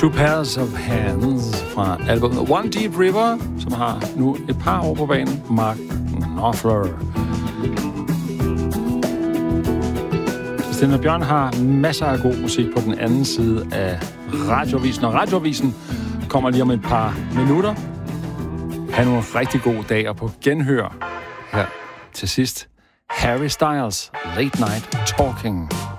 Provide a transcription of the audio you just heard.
Two Pairs of Hands fra albumet One Deep River, som har nu et par år på banen. Mark Knopfler. Stine Bjørn har masser af god musik på den anden side af Radioavisen, og Radioavisen kommer lige om et par minutter. Ha' nu en rigtig god dag, og på genhør her til sidst Harry Styles, Late Night Talking.